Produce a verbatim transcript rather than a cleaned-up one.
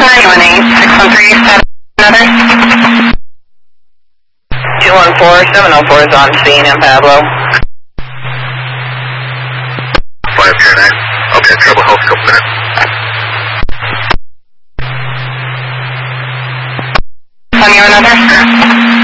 nine one eight, six one three, seven another. two one four, seven oh four is on scene in Pablo. five two nine. Okay, trouble hold a couple minutes. On you another.